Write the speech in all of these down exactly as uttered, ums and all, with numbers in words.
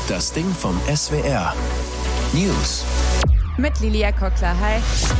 Das Ding vom S W R. News. Mit Lilia Kockler. Hi.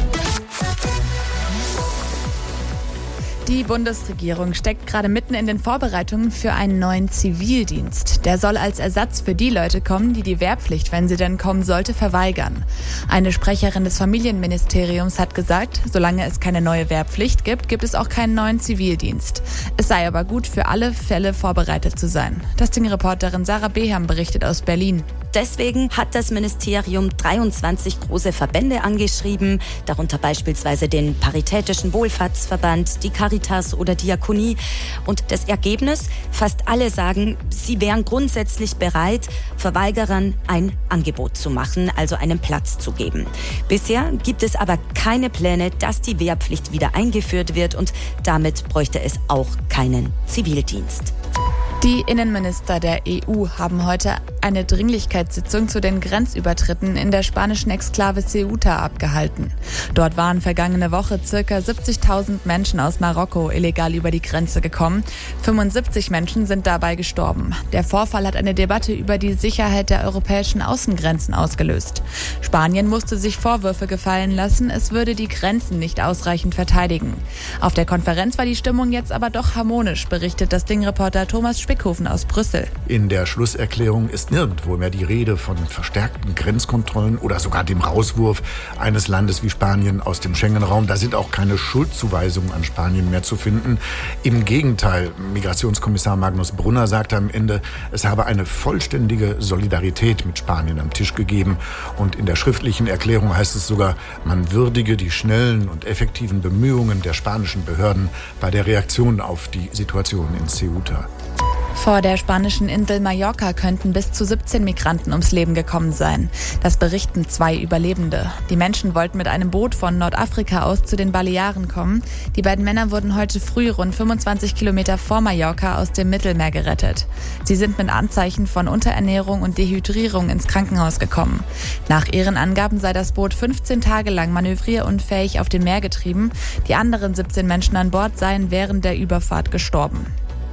Die Bundesregierung steckt gerade mitten in den Vorbereitungen für einen neuen Zivildienst. Der soll als Ersatz für die Leute kommen, die die Wehrpflicht, wenn sie denn kommen sollte, verweigern. Eine Sprecherin des Familienministeriums hat gesagt, solange es keine neue Wehrpflicht gibt, gibt es auch keinen neuen Zivildienst. Es sei aber gut, für alle Fälle vorbereitet zu sein. Das Ding-Reporterin Sarah Beham berichtet aus Berlin. Deswegen hat das Ministerium dreiundzwanzig große Verbände angeschrieben, darunter beispielsweise den Paritätischen Wohlfahrtsverband, die Caritas oder Diakonie. Und das Ergebnis? Fast alle sagen, sie wären grundsätzlich bereit, Verweigerern ein Angebot zu machen, also einen Platz zu geben. Bisher gibt es aber keine Pläne, dass die Wehrpflicht wieder eingeführt wird, und damit bräuchte es auch keinen Zivildienst. Die Innenminister der E U haben heute eine Dringlichkeitssitzung zu den Grenzübertritten in der spanischen Exklave Ceuta abgehalten. Dort waren vergangene Woche ca. siebzigtausend Menschen aus Marokko illegal über die Grenze gekommen. fünfundsiebzig Menschen sind dabei gestorben. Der Vorfall hat eine Debatte über die Sicherheit der europäischen Außengrenzen ausgelöst. Spanien musste sich Vorwürfe gefallen lassen, es würde die Grenzen nicht ausreichend verteidigen. Auf der Konferenz war die Stimmung jetzt aber doch harmonisch, berichtet das Ding-Reporter Thomas Spickhofen aus Brüssel. In der Schlusserklärung ist nirgendwo mehr die Rede von verstärkten Grenzkontrollen oder sogar dem Rauswurf eines Landes wie Spanien aus dem Schengen-Raum. Da sind auch keine Schuldzuweisungen an Spanien mehr zu finden. Im Gegenteil, Migrationskommissar Magnus Brunner sagte am Ende, es habe eine vollständige Solidarität mit Spanien am Tisch gegeben. Und in der schriftlichen Erklärung heißt es sogar, man würdige die schnellen und effektiven Bemühungen der spanischen Behörden bei der Reaktion auf die Situation in Ceuta. Vor der spanischen Insel Mallorca könnten bis zu siebzehn Migranten ums Leben gekommen sein. Das berichten zwei Überlebende. Die Menschen wollten mit einem Boot von Nordafrika aus zu den Balearen kommen. Die beiden Männer wurden heute früh rund fünfundzwanzig Kilometer vor Mallorca aus dem Mittelmeer gerettet. Sie sind mit Anzeichen von Unterernährung und Dehydrierung ins Krankenhaus gekommen. Nach ihren Angaben sei das Boot fünfzehn Tage lang manövrierunfähig auf dem Meer getrieben. Die anderen siebzehn Menschen an Bord seien während der Überfahrt gestorben.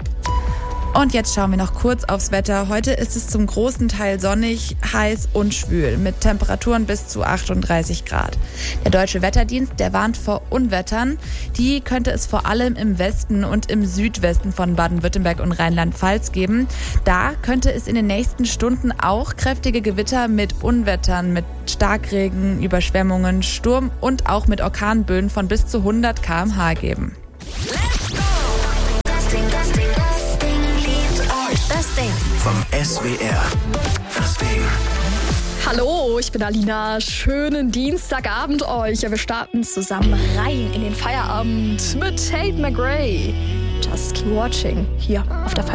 Und jetzt schauen wir noch kurz aufs Wetter. Heute ist es zum großen Teil sonnig, heiß und schwül mit Temperaturen bis zu achtunddreißig Grad. Der Deutsche Wetterdienst, der warnt vor Unwettern. Die könnte es vor allem im Westen und im Südwesten von Baden-Württemberg und Rheinland-Pfalz geben. Da könnte es in den nächsten Stunden auch kräftige Gewitter mit Unwettern, mit Starkregen, Überschwemmungen, Sturm und auch mit Orkanböen von bis zu hundert Kilometer pro Stunde geben. Das Ding vom S W R. Das Ding. Hallo, ich bin Alina. Schönen Dienstagabend euch. Ja, wir starten zusammen rein in den Feierabend mit Tate McRae. Just keep watching hier auf der Feier.